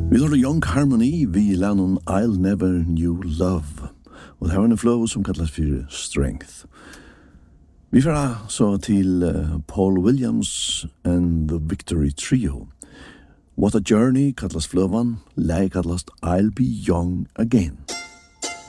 Vi har Young Harmony, vi landet I'll Never Knew Love. Og det her er en flow som kallas for Strength. Vi får så til Paul Williams and the Victory Trio. What a Journey kallas flowan, lei kallas I'll Be Young Again.